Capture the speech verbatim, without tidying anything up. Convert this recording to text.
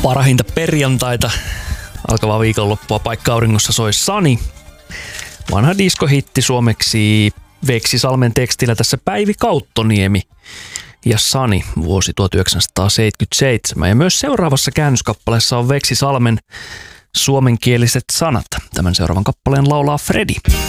Parahinta perjantaita, alkavaa viikonloppua paikka-auringossa soi Sani. Vanha diskohitti suomeksi Veksi Salmen tekstillä tässä Päivi Kauttoniemi ja Sani vuosi tuhatyhdeksänsataaseitsemänkymmentäseitsemän. Ja myös seuraavassa käännöskappaleessa on Veksi Salmen suomenkieliset sanat. Tämän seuraavan kappaleen laulaa Fredi.